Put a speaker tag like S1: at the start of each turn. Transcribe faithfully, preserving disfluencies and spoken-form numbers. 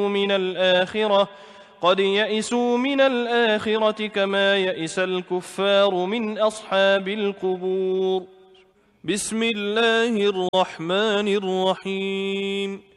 S1: من الآخرة قد يئسوا من الآخرة كما يئس الكفار من أصحاب القبور. بسم الله الرحمن الرحيم